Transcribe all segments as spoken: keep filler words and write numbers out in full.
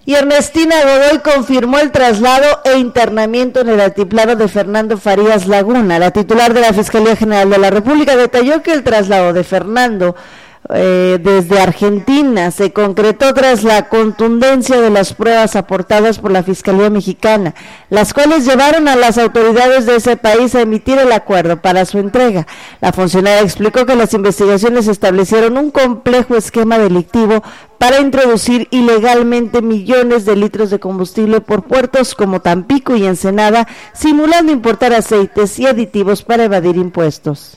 Y Ernestina Godoy confirmó el traslado e internamiento en el altiplano de Fernando Farías Laguna. La titular de la Fiscalía General de la República detalló que el traslado de Fernando eh, desde Argentina se concretó tras la contundencia de las pruebas aportadas por la Fiscalía Mexicana, las cuales llevaron a las autoridades de ese país a emitir el acuerdo para su entrega. La funcionaria explicó que las investigaciones establecieron un complejo esquema delictivo para introducir ilegalmente millones de litros de combustible por puertos como Tampico y Ensenada, simulando importar aceites y aditivos para evadir impuestos.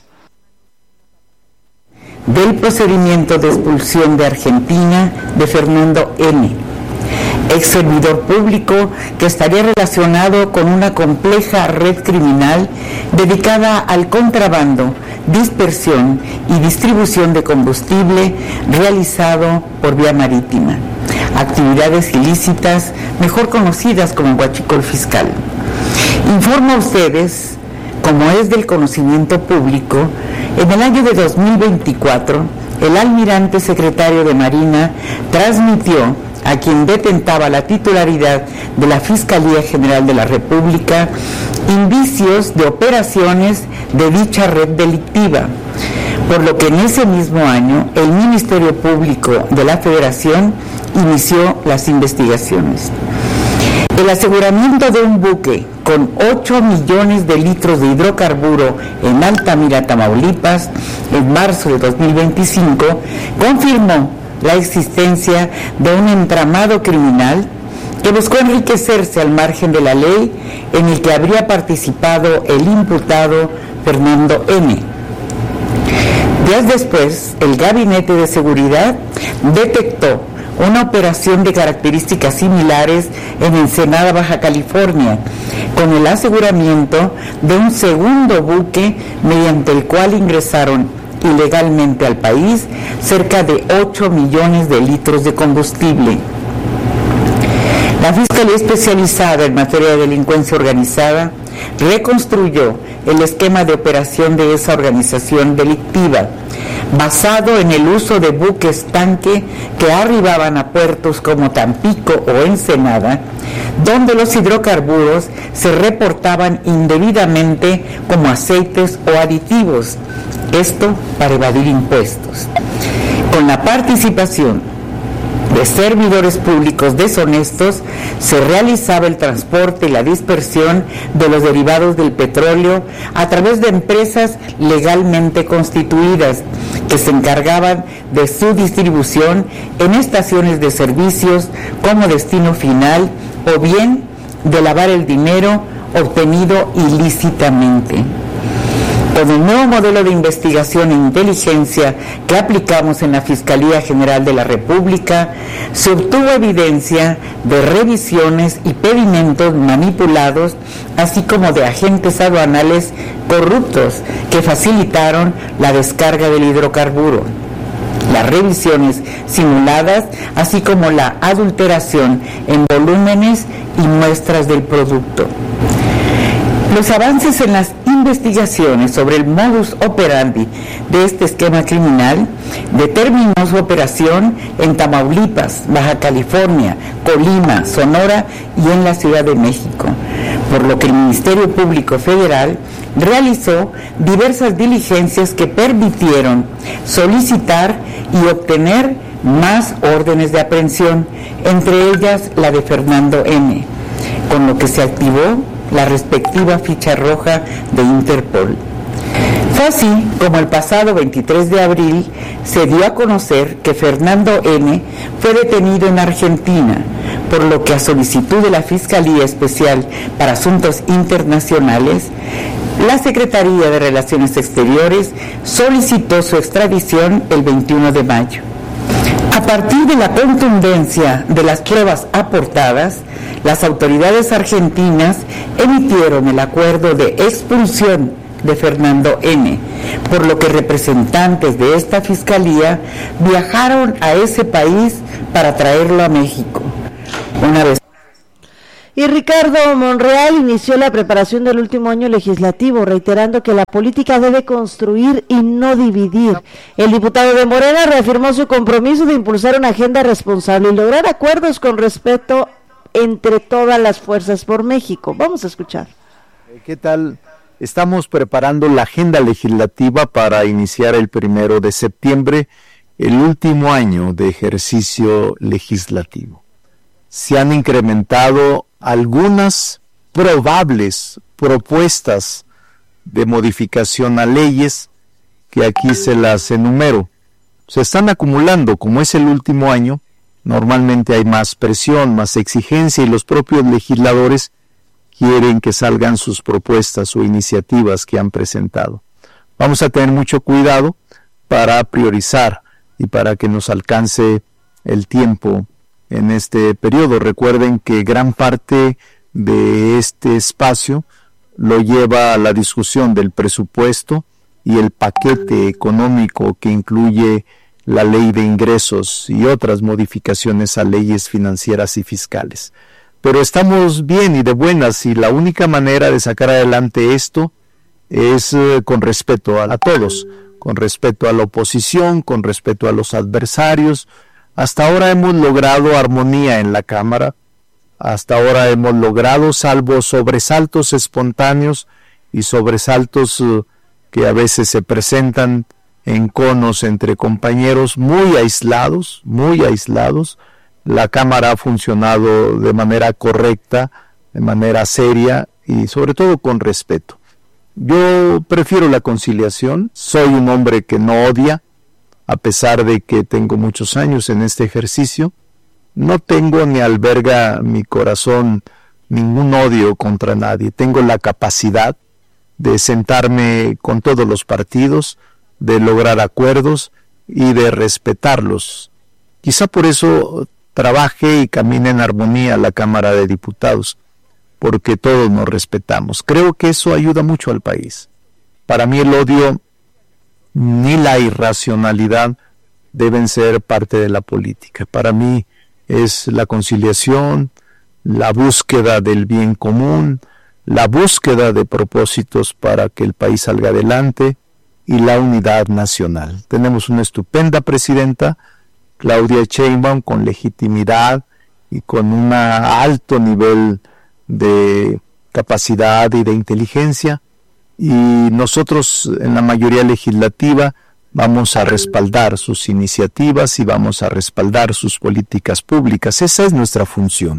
Del procedimiento de expulsión de Argentina de Fernando N., ex servidor público que estaría relacionado con una compleja red criminal dedicada al contrabando, dispersión y distribución de combustible realizado por vía marítima, actividades ilícitas mejor conocidas como huachicol fiscal. Informo a ustedes, como es del conocimiento público, en el año de dos mil veinticuatro, el almirante secretario de Marina transmitió a quien detentaba la titularidad de la Fiscalía General de la República indicios de operaciones de dicha red delictiva, por lo que en ese mismo año el Ministerio Público de la Federación inició las investigaciones. El aseguramiento de un buque con ocho millones de litros de hidrocarburo en Altamira, Tamaulipas, en marzo de dos mil veinticinco, confirmó la existencia de un entramado criminal que buscó enriquecerse al margen de la ley, en el que habría participado el imputado Fernando N. Días después, el Gabinete de Seguridad detectó una operación de características similares en Ensenada, Baja California, con el aseguramiento de un segundo buque mediante el cual ingresaron ilegalmente al país cerca de ocho millones de litros de combustible. La Fiscalía Especializada en Materia de Delincuencia Organizada reconstruyó el esquema de operación de esa organización delictiva, basado en el uso de buques tanque que arribaban a puertos como Tampico o Ensenada, donde los hidrocarburos se reportaban indebidamente como aceites o aditivos, esto para evadir impuestos. Con la participación de servidores públicos deshonestos, se realizaba el transporte y la dispersión de los derivados del petróleo a través de empresas legalmente constituidas que se encargaban de su distribución en estaciones de servicios como destino final, o bien de lavar el dinero obtenido ilícitamente. Con el nuevo modelo de investigación e inteligencia que aplicamos en la Fiscalía General de la República, se obtuvo evidencia de revisiones y pedimentos manipulados, así como de agentes aduanales corruptos que facilitaron la descarga del hidrocarburo, las revisiones simuladas, así como la adulteración en volúmenes y muestras del producto. Los avances en las investigaciones sobre el modus operandi de este esquema criminal determinó su operación en Tamaulipas, Baja California, Colima, Sonora y en la Ciudad de México, por lo que el Ministerio Público Federal realizó diversas diligencias que permitieron solicitar y obtener más órdenes de aprehensión, entre ellas la de Fernando N., con lo que se activó la respectiva ficha roja de Interpol. Fue así como el pasado veintitrés de abril se dio a conocer que Fernando N. fue detenido en Argentina, por lo que a solicitud de la Fiscalía Especial para Asuntos Internacionales, la Secretaría de Relaciones Exteriores solicitó su extradición el veintiuno de mayo. A partir de la contundencia de las pruebas aportadas, las autoridades argentinas emitieron el acuerdo de expulsión de Fernando N., por lo que representantes de esta fiscalía viajaron a ese país para traerlo a México. Una vez Y Ricardo Monreal inició la preparación del último año legislativo, reiterando que la política debe construir y no dividir. El diputado de Morena reafirmó su compromiso de impulsar una agenda responsable y lograr acuerdos con respeto entre todas las fuerzas por México. Vamos a escuchar. ¿Qué tal? Estamos preparando la agenda legislativa para iniciar el primero de septiembre, el último año de ejercicio legislativo. Se han incrementado algunas probables propuestas de modificación a leyes que aquí se las enumero. Se están acumulando, como es el último año, normalmente hay más presión, más exigencia y los propios legisladores quieren que salgan sus propuestas o iniciativas que han presentado. Vamos a tener mucho cuidado para priorizar y para que nos alcance el tiempo en este periodo. Recuerden que gran parte de este espacio lo lleva a la discusión del presupuesto y el paquete económico que incluye la ley de ingresos y otras modificaciones a leyes financieras y fiscales. Pero estamos bien y de buenas, y la única manera de sacar adelante esto es eh, con respeto a, a todos, con respeto a la oposición, con respeto a los adversarios. Hasta ahora hemos logrado armonía en la Cámara, hasta ahora hemos logrado, salvo sobresaltos espontáneos y sobresaltos uh, que a veces se presentan en conos entre compañeros muy aislados, muy aislados, la Cámara ha funcionado de manera correcta, de manera seria y sobre todo con respeto. Yo prefiero la conciliación, soy un hombre que no odia, a pesar de que tengo muchos años en este ejercicio, no tengo ni alberga mi corazón ningún odio contra nadie. Tengo la capacidad de sentarme con todos los partidos, de lograr acuerdos y de respetarlos. Quizá por eso trabaje y camine en armonía la Cámara de Diputados, porque todos nos respetamos. Creo que eso ayuda mucho al país. Para mí el odio ni la irracionalidad deben ser parte de la política. Para mí es la conciliación, la búsqueda del bien común, la búsqueda de propósitos para que el país salga adelante y la unidad nacional. Tenemos una estupenda presidenta, Claudia Sheinbaum, con legitimidad y con un alto nivel de capacidad y de inteligencia, y nosotros en la mayoría legislativa vamos a respaldar sus iniciativas y vamos a respaldar sus políticas públicas. Esa es nuestra función.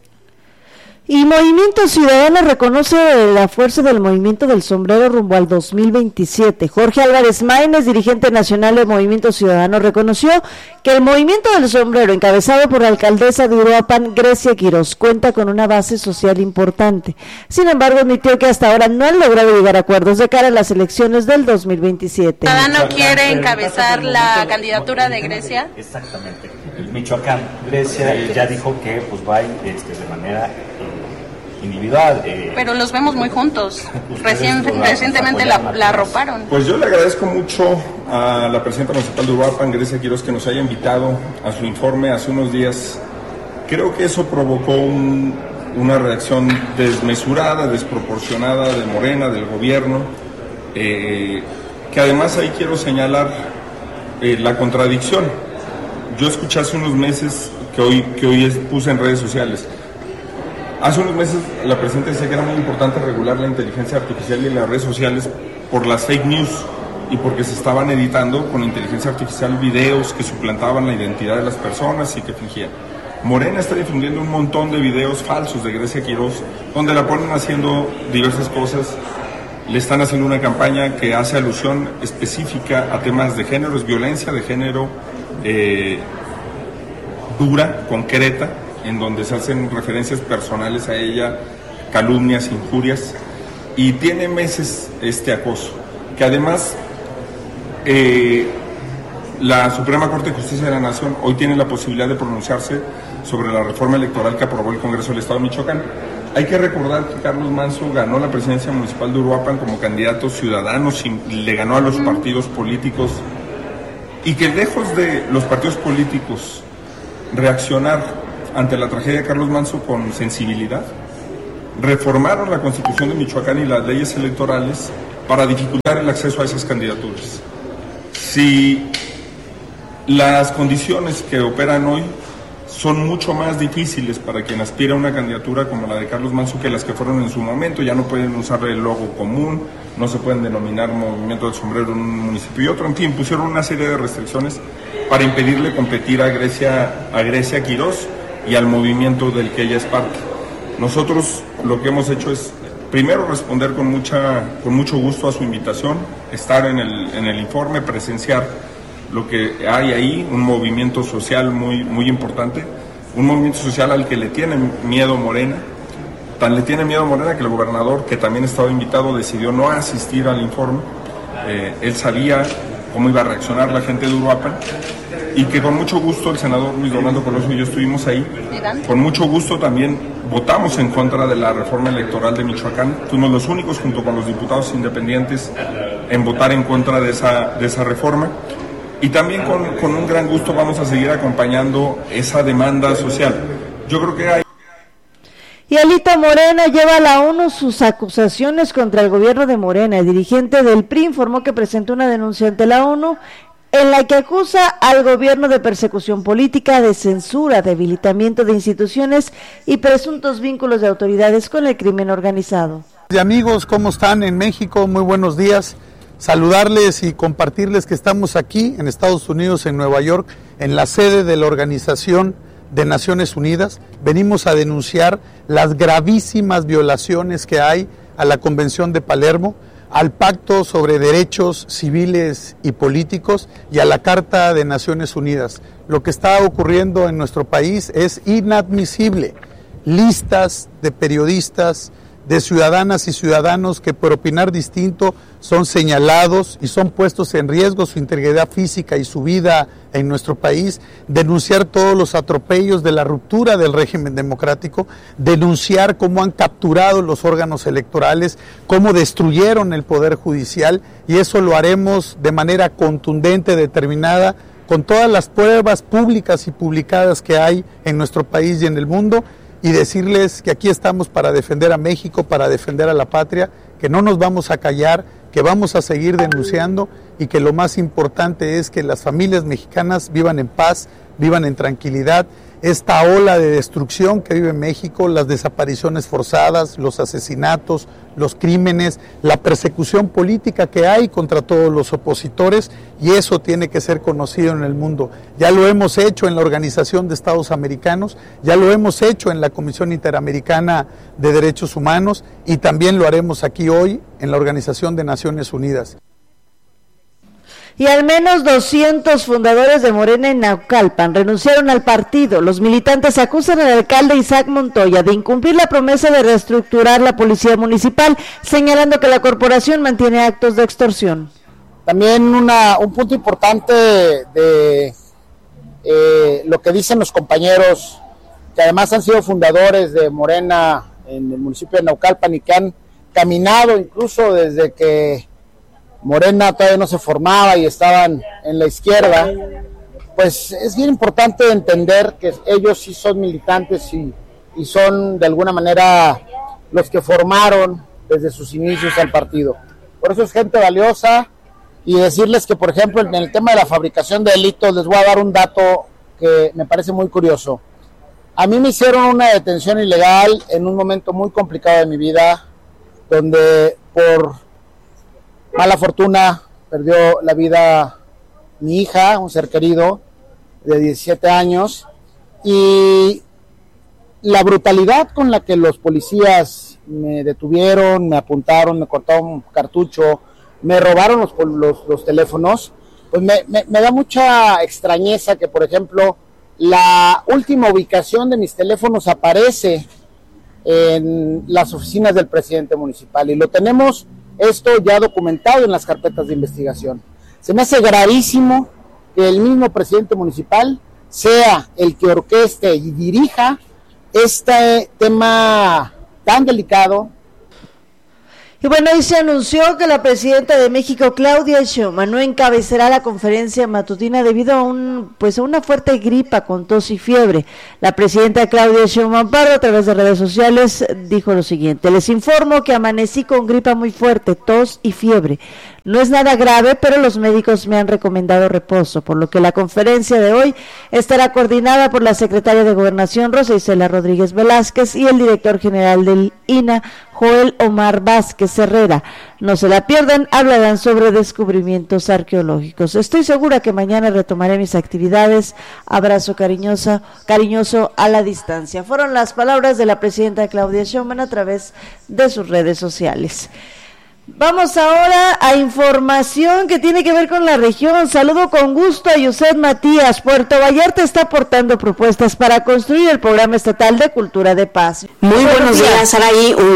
Y Movimiento Ciudadano reconoce la fuerza del movimiento del sombrero rumbo al dos mil veintisiete. Jorge Álvarez Maínez, dirigente nacional del Movimiento Ciudadano, reconoció que el movimiento del sombrero, encabezado por la alcaldesa de Uruapan, Grecia Quiroz, cuenta con una base social importante. Sin embargo, admitió que hasta ahora no han logrado llegar a acuerdos de cara a las elecciones del dos mil veintisiete. ¿Ciudadano quiere encabezar la candidatura de Grecia? Exactamente. Michoacán, Grecia eh, ya dijo que pues va este, de manera individual. Eh, Pero los vemos muy juntos. Recien, recientemente la, la arroparon. Pues yo le agradezco mucho a la presidenta municipal de Uruapan, Grecia Quiroz, que nos haya invitado a su informe hace unos días. Creo que eso provocó un, una reacción desmesurada, desproporcionada de Morena, del gobierno, eh, que además ahí quiero señalar eh, la contradicción. Yo escuché hace unos meses, que hoy, que hoy puse en redes sociales, hace unos meses la presidenta decía que era muy importante regular la inteligencia artificial y las redes sociales por las fake news y porque se estaban editando con inteligencia artificial videos que suplantaban la identidad de las personas y que fingían. Morena está difundiendo un montón de videos falsos de Grecia Quiroz, donde la ponen haciendo diversas cosas. Le están haciendo una campaña que hace alusión específica a temas de género, es violencia de género eh, dura, concreta, en donde se hacen referencias personales a ella, calumnias, injurias, y tiene meses este acoso, que además eh, la Suprema Corte de Justicia de la Nación hoy tiene la posibilidad de pronunciarse sobre la reforma electoral que aprobó el Congreso del Estado de Michoacán. Hay que recordar que Carlos Manzo ganó la presidencia municipal de Uruapan como candidato ciudadano, y le ganó a los partidos políticos, y que lejos de los partidos políticos reaccionar ante la tragedia de Carlos Manzo con sensibilidad, reformaron la Constitución de Michoacán y las leyes electorales para dificultar el acceso a esas candidaturas. Si las condiciones que operan hoy son mucho más difíciles para quien aspira a una candidatura como la de Carlos Manzo que las que fueron en su momento, ya no pueden usar el logo común, no se pueden denominar Movimiento del Sombrero en un municipio y otro, en fin, pusieron una serie de restricciones para impedirle competir a Grecia, a Grecia Quirós y al movimiento del que ella es parte. Nosotros lo que hemos hecho es, primero, responder con, mucha, con mucho gusto a su invitación, estar en el, en el informe, presenciar lo que hay ahí, un movimiento social muy, muy importante, un movimiento social al que le tiene miedo Morena, tan le tiene miedo Morena que el gobernador, que también estaba invitado, decidió no asistir al informe. Eh, él sabía cómo iba a reaccionar la gente de Uruapan, y que con mucho gusto el senador Luis Donaldo Colosio y yo estuvimos ahí. Con mucho gusto también votamos en contra de la reforma electoral de Michoacán. Fuimos los únicos, junto con los diputados independientes, en votar en contra de esa, de esa reforma. Y también con, con un gran gusto vamos a seguir acompañando esa demanda social. Yo creo que hay... Y Alito Moreno lleva a la ONU sus acusaciones contra el gobierno de Morena. El dirigente del P R I informó que presentó una denuncia ante la ONU en la que acusa al gobierno de persecución política, de censura, debilitamiento de instituciones y presuntos vínculos de autoridades con el crimen organizado. Y amigos, ¿cómo están en México? Muy buenos días. Saludarles y compartirles que estamos aquí en Estados Unidos, en Nueva York, en la sede de la Organización de Naciones Unidas. Venimos a denunciar las gravísimas violaciones que hay a la Convención de Palermo, al Pacto sobre Derechos Civiles y Políticos y a la Carta de Naciones Unidas. Lo que está ocurriendo en nuestro país es inadmisible. Listas de periodistas, de ciudadanas y ciudadanos que por opinar distinto son señalados y son puestos en riesgo su integridad física y su vida en nuestro país, denunciar todos los atropellos de la ruptura del régimen democrático, denunciar cómo han capturado los órganos electorales, cómo destruyeron el poder judicial, y eso lo haremos de manera contundente, determinada, con todas las pruebas públicas y publicadas que hay en nuestro país y en el mundo, y decirles que aquí estamos para defender a México, para defender a la patria, que no nos vamos a callar, que vamos a seguir denunciando y que lo más importante es que las familias mexicanas vivan en paz, vivan en tranquilidad. Esta ola de destrucción que vive México, las desapariciones forzadas, los asesinatos, los crímenes, la persecución política que hay contra todos los opositores, y eso tiene que ser conocido en el mundo. Ya lo hemos hecho en la Organización de Estados Americanos, ya lo hemos hecho en la Comisión Interamericana de Derechos Humanos y también lo haremos aquí hoy en la Organización de Naciones Unidas. Y al menos doscientos fundadores de Morena en Naucalpan renunciaron al partido. Los militantes acusan al alcalde Isaac Montoya de incumplir la promesa de reestructurar la policía municipal, señalando que la corporación mantiene actos de extorsión. También una, un punto importante de eh, lo que dicen los compañeros, que además han sido fundadores de Morena en el municipio de Naucalpan y que han caminado incluso desde que Morena todavía no se formaba y estaban en la izquierda, pues es bien importante entender que ellos sí son militantes y, y son de alguna manera los que formaron desde sus inicios al partido. Por eso es gente valiosa, y decirles que, por ejemplo, en el tema de la fabricación de delitos, les voy a dar un dato que me parece muy curioso. A mí me hicieron una detención ilegal en un momento muy complicado de mi vida, donde por mala fortuna perdió la vida mi hija, un ser querido de diecisiete años, y la brutalidad con la que los policías me detuvieron, me apuntaron, me cortaron un cartucho, me robaron los, los, los teléfonos, pues me, me, me da mucha extrañeza que, por ejemplo, la última ubicación de mis teléfonos aparece en las oficinas del presidente municipal, y lo tenemos esto ya documentado en las carpetas de investigación. Se me hace gravísimo que el mismo presidente municipal sea el que orqueste y dirija este tema tan delicado. Y bueno, hoy se anunció que la presidenta de México, Claudia Sheinbaum, no encabezará la conferencia matutina debido a un, pues a una fuerte gripa con tos y fiebre. La presidenta Claudia Sheinbaum Pardo, a través de redes sociales, dijo lo siguiente: les informo que amanecí con gripa muy fuerte, tos y fiebre. No es nada grave, pero los médicos me han recomendado reposo, por lo que la conferencia de hoy estará coordinada por la secretaria de Gobernación, Rosa Isela Rodríguez Velázquez, y el director general del I N A, Joel Omar Vázquez Herrera. No se la pierdan, hablarán sobre descubrimientos arqueológicos. Estoy segura que mañana retomaré mis actividades. Abrazo cariñoso, cariñoso a la distancia. Fueron las palabras de la presidenta Claudia Sheinbaum a través de sus redes sociales. Vamos ahora a información que tiene que ver con la región. Saludo con gusto a Yuset Matías. Puerto Vallarta está aportando propuestas para construir el Programa Estatal de Cultura de Paz. Muy buenos, buenos días, días Saraí. Un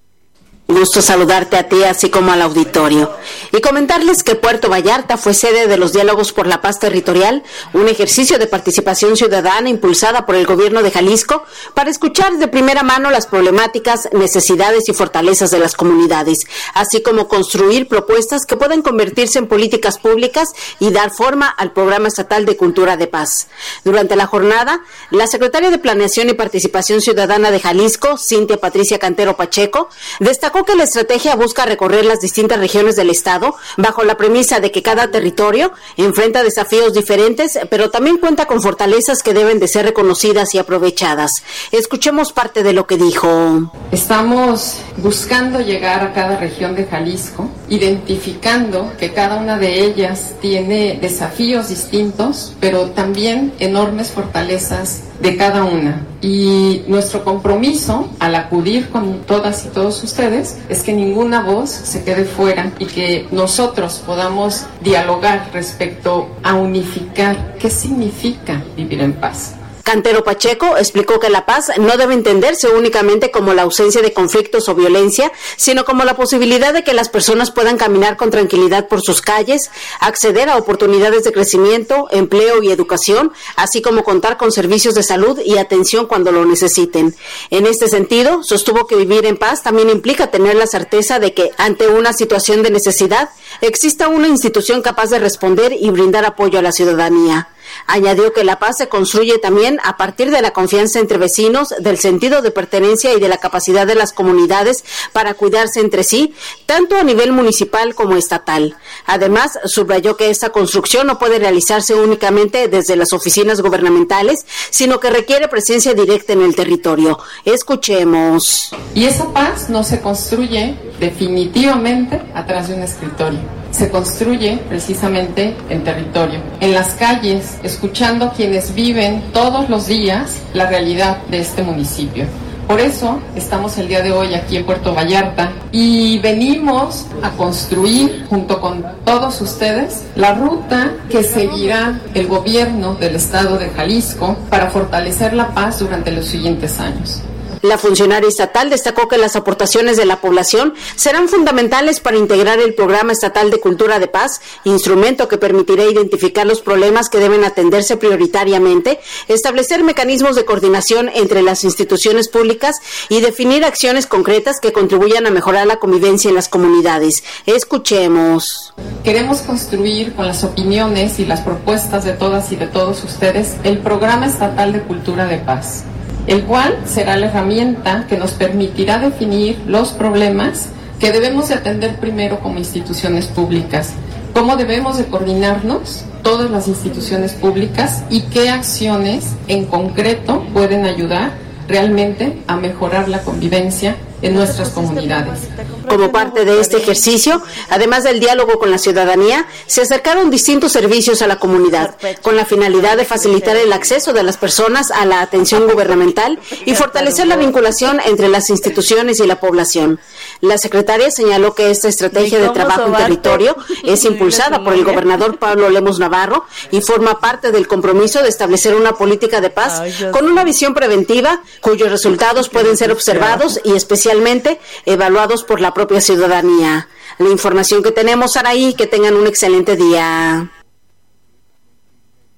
gusto saludarte a ti, así como al auditorio, y comentarles que Puerto Vallarta fue sede de los Diálogos por la Paz Territorial, un ejercicio de participación ciudadana impulsada por el gobierno de Jalisco para escuchar de primera mano las problemáticas, necesidades y fortalezas de las comunidades, así como construir propuestas que puedan convertirse en políticas públicas y dar forma al Programa Estatal de Cultura de Paz. Durante la jornada, la secretaria de Planeación y Participación Ciudadana de Jalisco, Cintia Patricia Cantero Pacheco, destacó que la estrategia busca recorrer las distintas regiones del estado bajo la premisa de que cada territorio enfrenta desafíos diferentes, pero también cuenta con fortalezas que deben de ser reconocidas y aprovechadas. Escuchemos parte de lo que dijo. Estamos buscando llegar a cada región de Jalisco, identificando que cada una de ellas tiene desafíos distintos, pero también enormes fortalezas de cada una. Y nuestro compromiso al acudir con todas y todos ustedes es que ninguna voz se quede fuera y que nosotros podamos dialogar respecto a unificar qué significa vivir en paz. Cantero Pacheco explicó que la paz no debe entenderse únicamente como la ausencia de conflictos o violencia, sino como la posibilidad de que las personas puedan caminar con tranquilidad por sus calles, acceder a oportunidades de crecimiento, empleo y educación, así como contar con servicios de salud y atención cuando lo necesiten. En este sentido, sostuvo que vivir en paz también implica tener la certeza de que ante una situación de necesidad exista una institución capaz de responder y brindar apoyo a la ciudadanía. Añadió que la paz se construye también a partir de la confianza entre vecinos, del sentido de pertenencia y de la capacidad de las comunidades para cuidarse entre sí, tanto a nivel municipal como estatal. Además, subrayó que esta construcción no puede realizarse únicamente desde las oficinas gubernamentales, sino que requiere presencia directa en el territorio. Escuchemos. Y esa paz no se construye definitivamente atrás de un escritorio. Se construye precisamente en territorio, en las calles, escuchando a quienes viven todos los días la realidad de este municipio. Por eso estamos el día de hoy aquí en Puerto Vallarta y venimos a construir junto con todos ustedes la ruta que seguirá el gobierno del estado de Jalisco para fortalecer la paz durante los siguientes años. La funcionaria estatal destacó que las aportaciones de la población serán fundamentales para integrar el Programa Estatal de Cultura de Paz, instrumento que permitirá identificar los problemas que deben atenderse prioritariamente, establecer mecanismos de coordinación entre las instituciones públicas y definir acciones concretas que contribuyan a mejorar la convivencia en las comunidades. Escuchemos. Queremos construir con las opiniones y las propuestas de todas y de todos ustedes el Programa Estatal de Cultura de Paz, el cual será la herramienta que nos permitirá definir los problemas que debemos de atender primero como instituciones públicas, cómo debemos de coordinarnos todas las instituciones públicas y qué acciones en concreto pueden ayudar realmente a mejorar la convivencia en nuestras comunidades. Como parte de este ejercicio, además del diálogo con la ciudadanía, se acercaron distintos servicios a la comunidad, con la finalidad de facilitar el acceso de las personas a la atención gubernamental y fortalecer la vinculación entre las instituciones y la población. La secretaria señaló que esta estrategia de trabajo en territorio es impulsada por el gobernador Pablo Lemos Navarro y forma parte del compromiso de establecer una política de paz con una visión preventiva cuyos resultados pueden ser observados y especialmente evaluados por la propia ciudadanía. La información que tenemos, Saraí, que tengan un excelente día.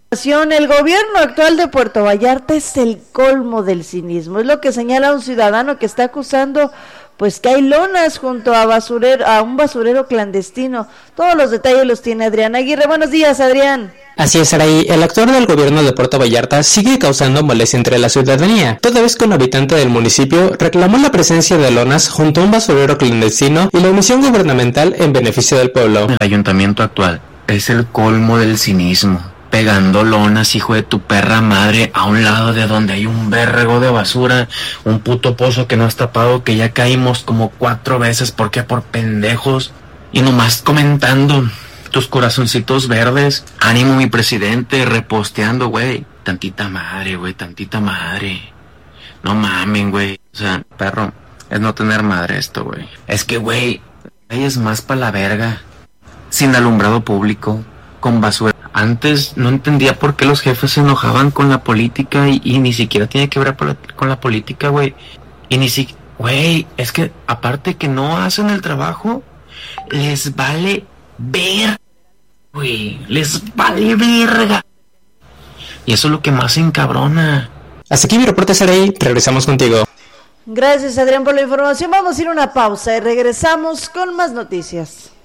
El gobierno actual de Puerto Vallarta es el colmo del cinismo, es lo que señala un ciudadano que está acusando pues que hay lonas junto a basurero, a un basurero clandestino. Todos los detalles los tiene Adrián Aguirre. Buenos días, Adrián. Así es, Araí, el actor del gobierno de Puerto Vallarta sigue causando molestia entre la ciudadanía, toda vez que un habitante del municipio reclamó la presencia de lonas junto a un basurero clandestino y la omisión gubernamental en beneficio del pueblo. El ayuntamiento actual es el colmo del cinismo. Pegando lonas, hijo de tu perra madre, a un lado de donde hay un vergo de basura, un puto pozo que no has tapado, que ya caímos como cuatro veces, ¿por qué? Por pendejos, y nomás comentando tus corazoncitos verdes, ánimo mi presidente, reposteando, güey, tantita madre, güey, tantita madre, no mamen, güey, o sea, perro, es no tener madre esto, güey, es que, güey, es más pa' la verga, sin alumbrado público, con basura. Antes no entendía por qué los jefes se enojaban con la política y, y ni siquiera tiene que ver con la política, güey. Y ni siquiera, güey, es que aparte que no hacen el trabajo, les vale ver, güey, les vale verga. Y eso es lo que más encabrona. Hasta aquí mi reporte, Saray, regresamos contigo. Gracias, Adrián, por la información. Vamos a ir a una pausa y regresamos con más noticias.